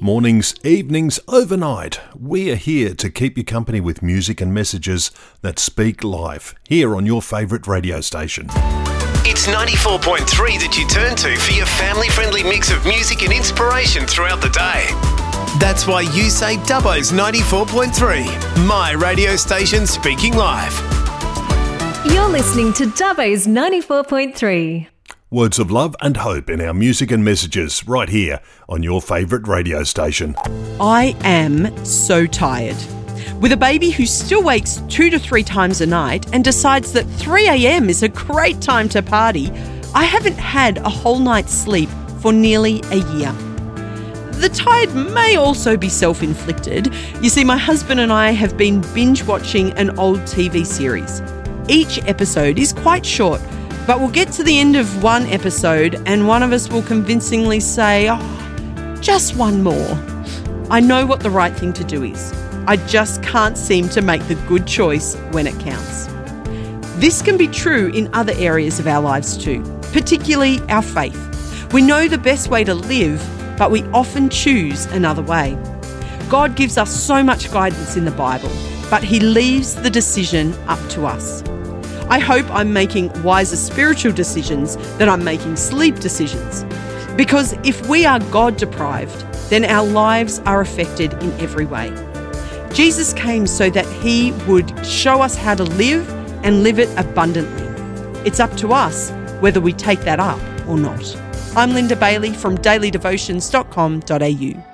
Mornings, evenings, overnight, we are here to keep you company with music and messages that speak life, here on your favourite radio station. It's 94.3 that you turn to for your family-friendly mix of music and inspiration throughout the day. That's why you say Dubbo's 94.3, my radio station speaking live. You're listening to Dubbo's 94.3. Words of love and hope in our music and messages right here on your favourite radio station. I am so tired. With a baby who still wakes 2 to 3 times a night and decides that 3 a.m. is a great time to party, I haven't had a whole night's sleep for nearly a year. The tired may also be self-inflicted. You see, my husband and I have been binge-watching an old TV series. Each episode is quite short, but we'll get to the end of one episode and one of us will convincingly say, just one more. I know what the right thing to do is. I just can't seem to make the good choice when it counts. This can be true in other areas of our lives too, particularly our faith. We know the best way to live, but we often choose another way. God gives us so much guidance in the Bible, but He leaves the decision up to us. I hope I'm making wiser spiritual decisions than I'm making sleep decisions. Because if we are God deprived, then our lives are affected in every way. Jesus came so that He would show us how to live and live it abundantly. It's up to us whether we take that up or not. I'm Linda Bailey from dailydevotions.com.au.